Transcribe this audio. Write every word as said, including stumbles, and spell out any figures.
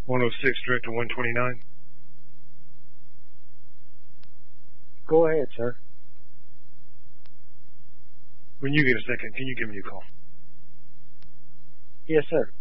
one oh six, direct to one twenty-nine. Go ahead, sir. When you get a second, can you give me a call? Yes, sir.